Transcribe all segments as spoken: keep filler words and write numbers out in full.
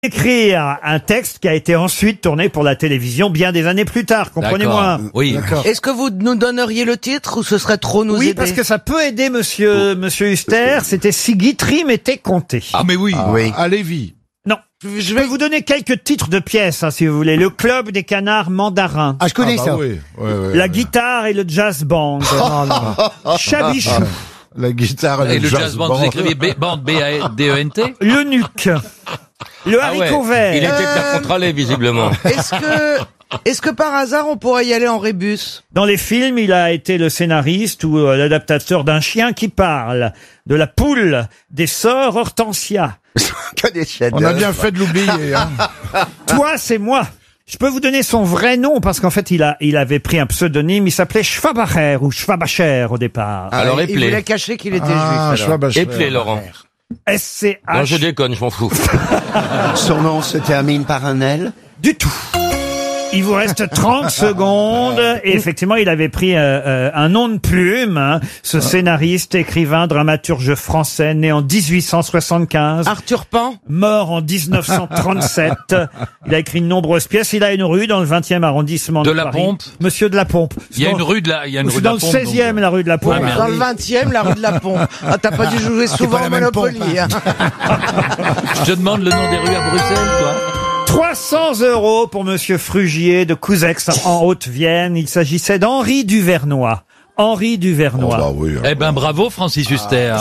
Écrire un texte qui a été ensuite tourné pour la télévision bien des années plus tard, comprenez-moi. Oui. Est-ce que vous nous donneriez le titre ou ce serait trop nous Oui, aider? parce que ça peut aider monsieur, monsieur Huster. C'était Si Guitry m'était compté. Ah mais oui. Oui. À Lévis. Non. Je vais vous donner quelques titres de pièces, hein, si vous voulez. Le Club des Canards Mandarins. Ah, je connais Ah bah ça. oui. Ouais, ouais, La ouais. guitare et le jazz band. Non, non. Chabichou. La guitare Et le jazz band, vous écrivez B- bande B A D E N T? Le Nuque. Le Ah ouais. haricot vert. Il était de la contre-allée, visiblement. Est-ce que, est-ce que par hasard on pourrait y aller en rébus? Dans les films, il a été le scénariste ou euh, l'adaptateur d'un chien qui parle, de La Poule, des Sœurs Hortensia. Que des chefs On a bien fait de l'oublier. Hein. Toi, c'est moi. Je peux vous donner son vrai nom parce qu'en fait, il a, il avait pris un pseudonyme. Il s'appelait Schwabacher ou Schwabacher au départ. Alors, il éplé. voulait cacher qu'il était Ah, juif. alors. Schwabacher. Éplé, Laurent. S C Non, je H. déconne, je m'en fous. Son nom se termine par un L. Du tout. Il vous reste trente secondes. Et effectivement, il avait pris euh, euh, un nom de plume, hein, ce scénariste, écrivain, dramaturge français, né en dix-huit cent soixante-quinze, Arthur Pan? mort en dix-neuf cent trente-sept. Il a écrit de nombreuses pièces. Il a une rue dans le vingtième arrondissement de, De la Paris. Pompe. Monsieur de la Pompe. Il y a Dans- une rue de la, il y a une C'est rue de dans la le Pompe, seizième, donc. la rue de la Pompe. Ouais, mais Dans le vingtième, la rue de la Pompe. Ah, t'as pas dû jouer souvent pas au la même pompe, Monopoly. hein. Je te demande le nom des rues à Bruxelles, toi. trois cents euros pour Monsieur Frugier de Couzex en Haute-Vienne. Il s'agissait d'Henri Duvernois. Henri Oh, Duvernois. bah oui. Eh ben, bravo, Francis Huster.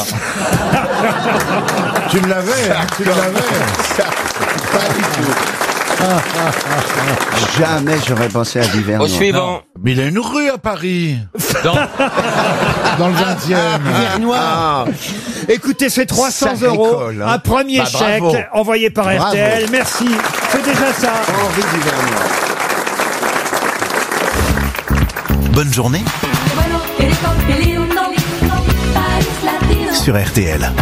Tu l'avais, hein, tu l'avais. Pas du tout. Jamais j'aurais pensé à Duvernois. Au suivant. Mais il a une rue à Paris. Dans- Dans le vingtième. Ah, Écoutez, c'est trois cents Sacré euros. col, hein. Un premier Bah, chèque bravo. envoyé par Bravo. R T L. Merci. C'est déjà ça. Henri Duvernois. Bonne journée sur R T L.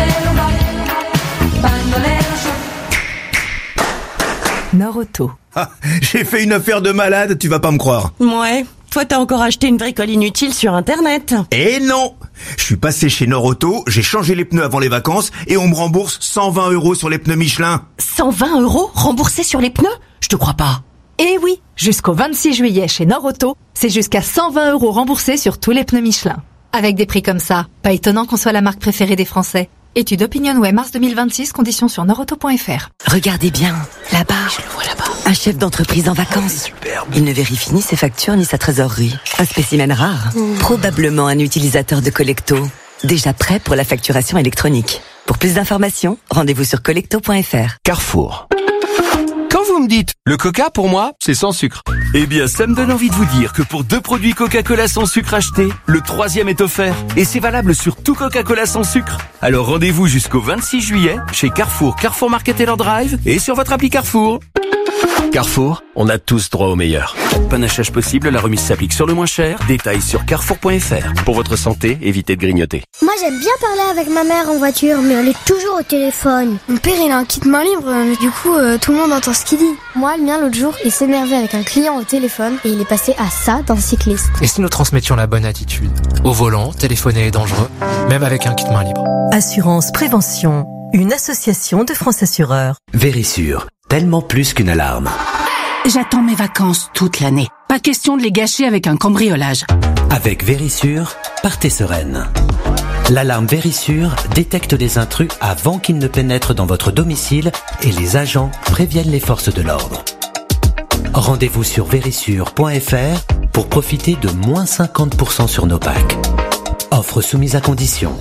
Nord-Auto. Ah, j'ai fait une affaire de malade, tu vas pas me croire. Ouais. Toi, t'as encore acheté une bricole inutile sur Internet. Eh non! Je suis passé chez Nord-Auto, j'ai changé les pneus avant les vacances et on me rembourse cent vingt euros sur les pneus Michelin. cent vingt euros remboursés sur les pneus? Je te crois pas. Eh oui, jusqu'au vingt-six juillet chez Nord-Auto, c'est jusqu'à cent vingt euros remboursés sur tous les pneus Michelin. Avec des prix comme ça, pas étonnant qu'on soit la marque préférée des Français. Étude OpinionWay mars deux mille vingt-six, conditions sur nordauto point f r. Regardez bien, là-bas. Je le vois là-bas. Un chef d'entreprise en vacances. Il ne vérifie ni ses factures ni sa trésorerie. Un spécimen rare. Probablement un utilisateur de Collecto. Déjà prêt pour la facturation électronique. Pour plus d'informations, rendez-vous sur collecto point f r. Carrefour. Quand vous me dites le Coca pour moi, c'est sans sucre. Eh bien, ça me donne envie de vous dire que pour deux produits Coca-Cola sans sucre achetés, le troisième est offert. Et c'est valable sur tout Coca-Cola sans sucre. Alors rendez-vous jusqu'au vingt-six juillet chez Carrefour, Carrefour Market Taylor Drive et sur votre appli Carrefour. Carrefour, on a tous droit au meilleur. Panachage possible, la remise s'applique sur le moins cher. Détails sur carrefour point f r. Pour votre santé, évitez de grignoter. Moi j'aime bien parler avec ma mère en voiture, mais elle est toujours au téléphone. Mon père il a un kit main libre, euh, du coup euh, tout le monde entend ce qu'il dit. Moi le mien l'autre jour il s'énervait avec un client au téléphone et il est passé à ça d'un cycliste. Et si nous transmettions la bonne attitude? Au volant, téléphoner est dangereux, même avec un kit main libre. Assurance Prévention, une association de France Assureurs. Vérissure, tellement plus qu'une alarme. J'attends mes vacances toute l'année. Pas question de les gâcher avec un cambriolage. Avec Vérissure, partez sereine. L'alarme Vérissure détecte les intrus avant qu'ils ne pénètrent dans votre domicile et les agents préviennent les forces de l'ordre. Rendez-vous sur vérissure point f r pour profiter de moins cinquante pour cent sur nos packs. Offre soumise à condition.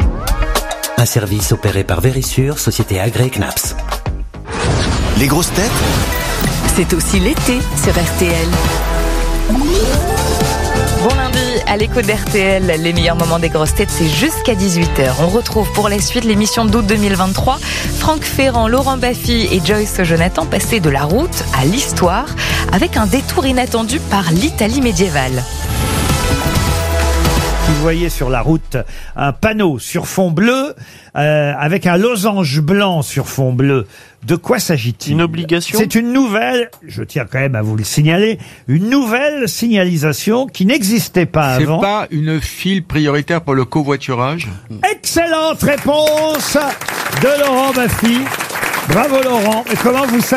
Un service opéré par Vérissure, société agréée C N A P S. Les grosses têtes C'est aussi l'été sur R T L. Bon lundi, à l'écho d'R T L, les meilleurs moments des grosses têtes, c'est jusqu'à dix-huit heures. On retrouve pour la suite l'émission d'août deux mille vingt-trois. Franck Ferrand, Laurent Baffy et Joyce Jonathan passaient de la route à l'histoire avec un détour inattendu par l'Italie médiévale. Vous voyez sur la route un panneau sur fond bleu euh, avec un losange blanc sur fond bleu. De quoi s'agit-il? Une obligation? C'est une nouvelle, je tiens quand même à vous le signaler, une nouvelle signalisation qui n'existait pas C'est avant. pas une file prioritaire pour le covoiturage? Excellente réponse de Laurent Baffy. Bravo Laurent. Et comment vous